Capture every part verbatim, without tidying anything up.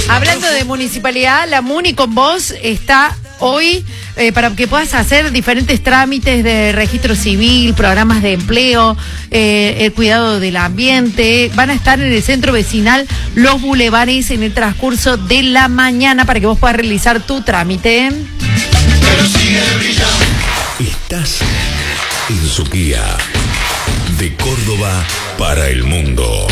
Hablando de municipalidad, la Muni con vos está hoy eh, para que puedas hacer diferentes trámites de registro civil, programas de empleo, eh, el cuidado del ambiente. Van a estar en el centro vecinal Los Bulevares en el transcurso de la mañana para que vos puedas realizar tu trámite. Pero sigue brillando. Estás en Suquía, de Córdoba para el mundo.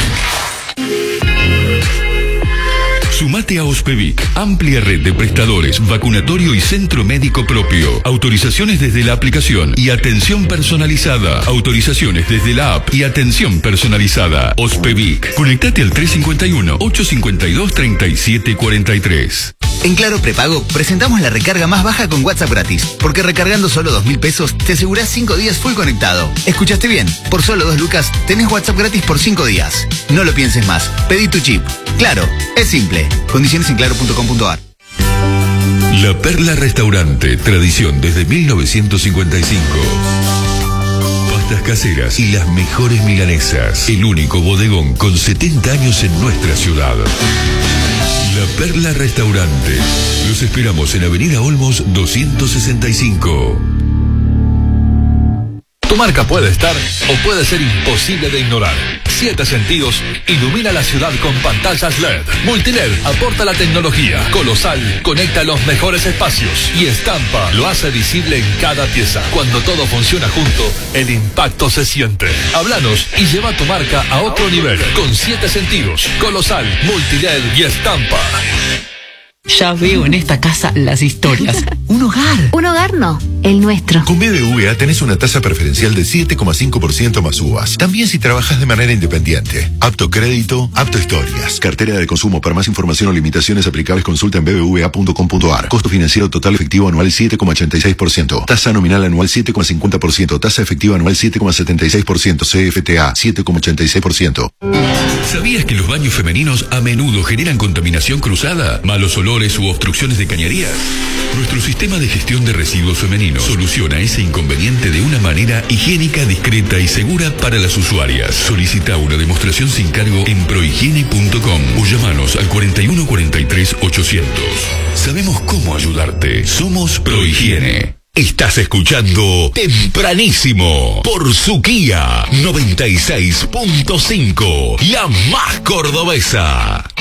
Sumate a Ospevic, amplia red de prestadores, vacunatorio y centro médico propio. Autorizaciones desde la aplicación y atención personalizada. Autorizaciones desde la app y atención personalizada. Ospevic. Conectate al tres cinco uno, ocho cinco dos, tres siete cuatro tres. En Claro Prepago presentamos la recarga más baja con WhatsApp gratis, porque recargando solo dos mil pesos te asegurás cinco días full conectado. ¿Escuchaste bien? Por solo dos lucas tenés WhatsApp gratis por cinco días. No lo pienses más, pedí tu chip. Claro, es simple. Condiciones en claro punto com punto a r. La Perla Restaurante, tradición desde mil novecientos cincuenta y cinco. Pastas caseras y las mejores milanesas. El único bodegón con setenta años en nuestra ciudad. La Perla Restaurante. Los esperamos en Avenida Olmos doscientos sesenta y cinco. Tu marca puede estar o puede ser imposible de ignorar. Siete Sentidos ilumina la ciudad con pantallas L E D. Multiled aporta la tecnología. Colosal conecta los mejores espacios. Y Estampa lo hace visible en cada pieza. Cuando todo funciona junto, el impacto se siente. Háblanos y lleva tu marca a otro nivel. Con Siete Sentidos, Colosal, Multiled y Estampa. Ya veo en esta casa las historias. Un hogar. Un hogar no, el nuestro. Con B B V A tenés una tasa preferencial de siete coma cinco por ciento más U V As. También si trabajas de manera independiente. Apto crédito, apto historias. Cartera de consumo. Para más información o limitaciones aplicables consulta en b b v a punto com punto a r. Costo financiero total efectivo anual siete coma ochenta y seis por ciento. Tasa nominal anual siete coma cincuenta por ciento. Tasa efectiva anual siete coma setenta y seis por ciento. C F T A siete coma ochenta y seis por ciento. ¿Sabías que los baños femeninos a menudo generan contaminación cruzada, malos olores u obstrucciones de cañerías? Nuestro sistema de gestión de residuos femeninos soluciona ese inconveniente de una manera higiénica, discreta y segura para las usuarias. Solicita una demostración sin cargo en prohigiene punto com o llamanos al cuarenta y uno cuarenta y tres ochocientos. Sabemos cómo ayudarte. Somos Prohigiene. Estás escuchando Tempranísimo por Suquía noventa y seis punto cinco, la más cordobesa.